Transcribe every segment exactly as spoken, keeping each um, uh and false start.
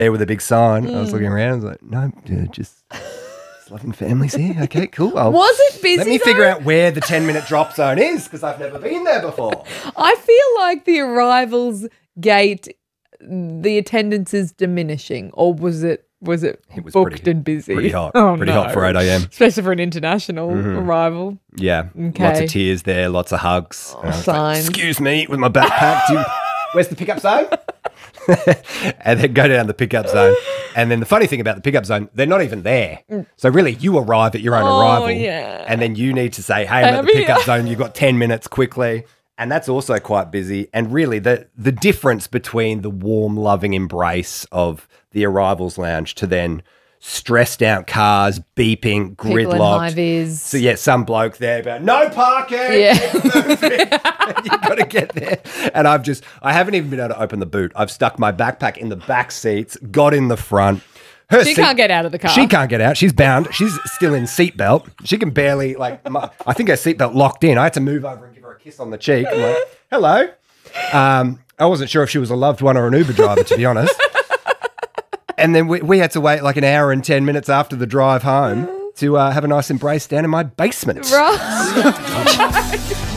there with a big sign. Mm. I was looking around. I was like, no, dude, just... loving families here. Okay, cool. I'll, was it busy? Let me though? figure out where the ten-minute drop zone is because I've never been there before. I feel like the arrivals gate, the attendance is diminishing, or was it was it, it was booked pretty, and busy? Pretty hot. Oh, pretty no. hot for eight a.m. Especially for an international mm-hmm. arrival. Yeah. Okay. Lots of tears there, lots of hugs. Oh, signs. Like, excuse me, with my backpack. Do you, where's the pickup zone? And then go down the pickup zone. And then the funny thing about the pickup zone, they're not even there. So really, you arrive at your own oh, arrival. Yeah. And then you need to say, hey, I'm at the pickup zone. You've got ten minutes quickly. And that's also quite busy. And really, the the difference between the warm, loving embrace of the arrivals lounge to then stressed out cars, beeping, gridlocked. So, yeah, some bloke there about, no parking. Yeah. You've got to get there. And I've just, I haven't even been able to open the boot. I've stuck my backpack in the back seats, got in the front. Her she seat, can't get out of the car. She can't get out. She's bound. She's still in seatbelt. She can barely, like, my, I think her seatbelt locked in. I had to move over and give her a kiss on the cheek. I'm like, hello. Um, I wasn't sure if she was a loved one or an Uber driver, to be honest. And then we, we had to wait like an hour and ten minutes after the drive home to uh, have a nice embrace down in my basement. Right.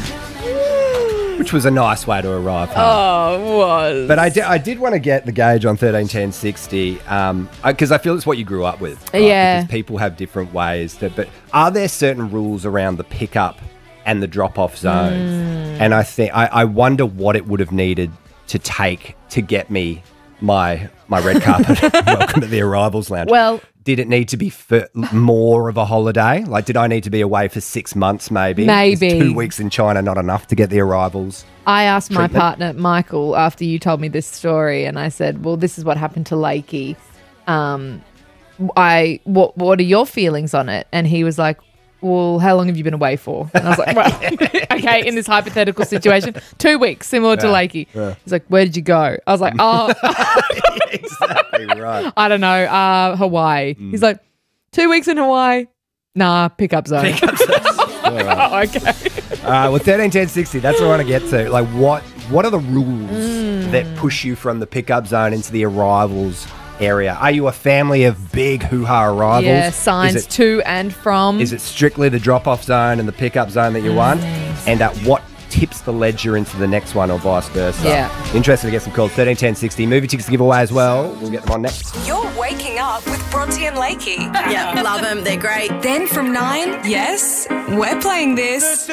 Which was a nice way to arrive home. Oh, it was. But I did, I did want to get the gauge on thirteen ten sixty um, because I feel it's what you grew up with. Right? Yeah. Because people have different ways. To, but are there certain rules around the pickup and the drop-off zones? Mm. And I think I, I wonder what it would have needed to take to get me my my red carpet welcome to the arrivals lounge. Well, did it need to be for more of a holiday? Like, did I need to be away for six months maybe? Maybe. Is two weeks in China not enough to get the arrivals? I asked treatment? my partner, Michael, after you told me this story, and I said, well, this is what happened to Lakey. Um, I what what are your feelings on it? And he was like, well, how long have you been away for? And I was like, well, okay, in this hypothetical situation, two weeks, similar to Yeah, Lakey. yeah. He's like, where did you go? I was like, oh. Exactly right. I don't know, uh, Hawaii. Mm. He's like, two weeks in Hawaii? Nah, pickup zone. Pickup zone. Oh, okay. All right, well, thirteen ten sixty, that's what I want to get to. Like, what what are the rules Mm. that push you from the pickup zone into the arrivals area? Are you a family of big hoo-ha arrivals? Yeah, signs is it, to and from. Is it strictly the drop-off zone and the pickup zone that you Mm. want? And at what tips the ledger into the next one or vice versa? Yeah. Interested to get some calls. thirteen ten sixty. Movie tickets to give away as well. We'll get them on next. You're waking up with Bronte and Lakey. Yeah, love them. They're great. Then from nine, yes, we're playing this.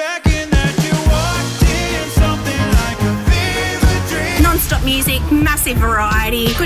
Non-stop music, massive variety.